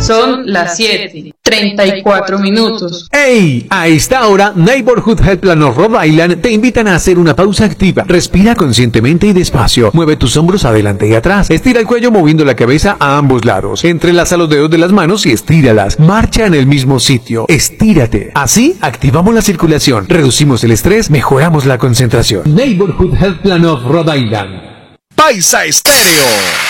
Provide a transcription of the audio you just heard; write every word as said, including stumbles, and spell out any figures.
Son las siete, treinta y cuatro minutos. ¡Ey! A esta hora, Neighborhood Health Plan of Rhode Island te invitan a hacer una pausa activa. Respira conscientemente y despacio. Mueve tus hombros adelante y atrás. Estira el cuello moviendo la cabeza a ambos lados. Entrelaza los dedos de las manos y estíralas. Marcha en el mismo sitio. Estírate. Así, activamos la circulación, reducimos el estrés, mejoramos la concentración. Neighborhood Health Plan of Rhode Island. Paisa Estéreo.